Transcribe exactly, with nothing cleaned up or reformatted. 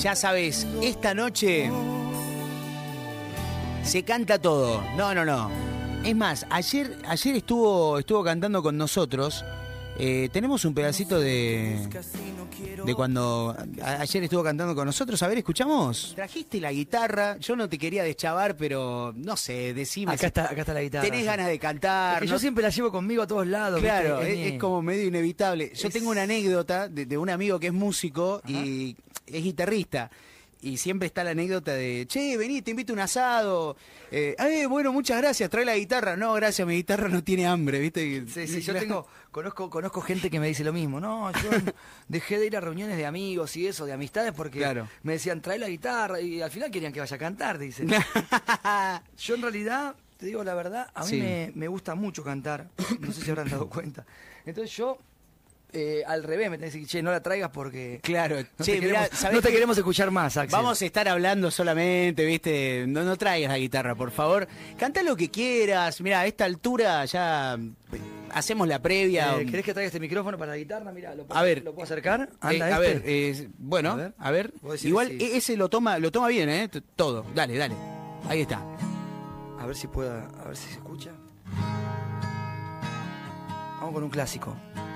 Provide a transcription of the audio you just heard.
Ya sabes, esta noche se canta todo. No, no, no. Es más, ayer, ayer estuvo, estuvo cantando con nosotros. Eh, tenemos un pedacito de, de cuando a, ayer estuvo cantando con nosotros. A ver, ¿escuchamos? Trajiste la guitarra. Yo no te quería deschavar, pero no sé, decime. Acá si está, acá está la guitarra. tenés ganas de cantar. Es que ¿no? Yo siempre la llevo conmigo a todos lados. Claro, ¿viste? es, mi- es como medio inevitable. Yo Es- tengo una anécdota de, de un amigo que es músico Ajá. y es guitarrista. Y siempre está la anécdota de, che, vení, te invito a un asado. Eh, "Eh, bueno, muchas gracias, trae la guitarra. No, gracias, mi guitarra no tiene hambre, ¿viste? Y- Sí, sí, y- yo tengo, conozco, conozco gente que me dice lo mismo. No, yo dejé de ir a reuniones de amigos y eso, de amistades, porque Claro. me decían, trae la guitarra, y al final querían que vaya a cantar, dicen. Yo en realidad, te digo la verdad, a mí Sí. me, me gusta mucho cantar, no sé si habrán dado cuenta. Entonces yo, eh, al revés, me tenés que decir, che, no la traigas porque Claro, no, che, te, mirá, queremos, ¿sabés no te qué? queremos escuchar más, Axel. Vamos a estar hablando solamente, ¿viste? No, no traigas la guitarra, por favor. Canta lo que quieras. Mira, a esta altura ya eh, hacemos la previa. Eh, ¿Querés que traiga este micrófono para la guitarra? Mira, ¿lo, puedo- A ver. ¿lo puedo acercar? Eh, Anda, a este. ver, eh, bueno, A ver. a ver. Vos decís Igual sí. e- ese lo toma, lo toma bien, ¿eh? T- Todo. Dale, dale. Ahí está. A ver si pueda, a ver si se escucha. Vamos con un clásico.